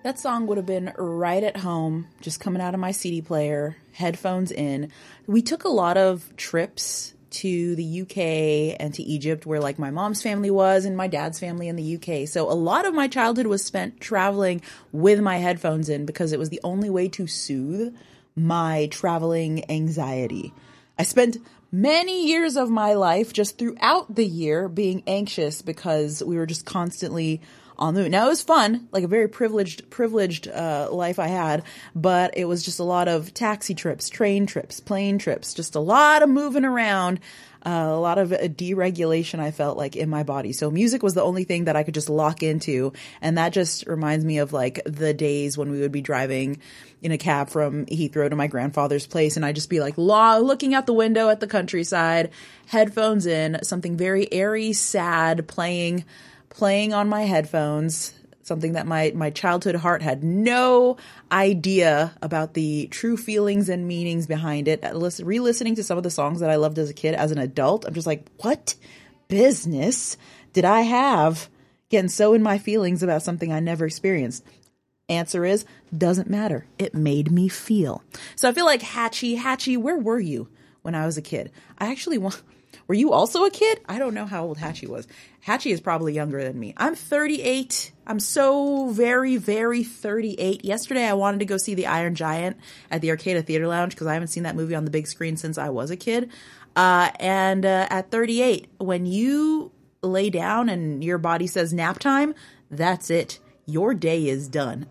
That song would have been right at home, just coming out of my CD player, headphones in. We took a lot of trips to the UK and to Egypt, where like my mom's family was and my dad's family in the UK. So a lot of my childhood was spent traveling with my headphones in because it was the only way to soothe my traveling anxiety. I spent many years of my life just throughout the year being anxious because we were just constantly on the move. Now it was fun, like a very privileged life I had, but it was just a lot of taxi trips, train trips, plane trips, just a lot of moving around, a lot of deregulation I felt like in my body. So music was the only thing that I could just lock into. And that just reminds me of like the days when we would be driving in a cab from Heathrow to my grandfather's place. And I'd just be like looking out the window at the countryside, headphones in, something very airy, sad playing on my headphones, something that my childhood heart had no idea about the true feelings and meanings behind it. Re-listening to some of the songs that I loved as a kid, as an adult, I'm just like, what business did I have getting so in my feelings about something I never experienced? Answer is, doesn't matter. It made me feel. So I feel like Hatchie, where were you when I was a kid? Were you also a kid? I don't know how old Hatchie was. Hatchie is probably younger than me. I'm 38. I'm so very, very 38. Yesterday, I wanted to go see The Iron Giant at the Arcada Theater Lounge because I haven't seen that movie on the big screen since I was a kid. And at 38, when you lay down and your body says nap time, that's it. Your day is done.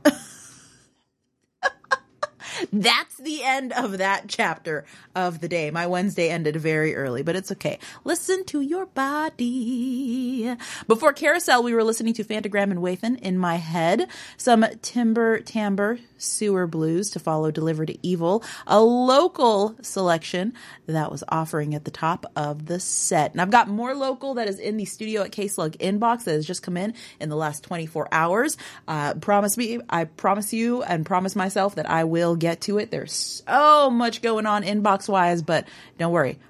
That's the end of that chapter of the day. My Wednesday ended very early, but it's okay. Listen to your body. Before Carousel, we were listening to Phantogram and Wathan in my head. Some Timber Sewer Blues to follow Deliver to Evil. A local selection that was offering at the top of the set. And I've got more local that is in the studio at K-Slug inbox that has just come in the last 24 hours. I promise you and promise myself that I will get to it. There's so much going on inbox wise, but don't worry.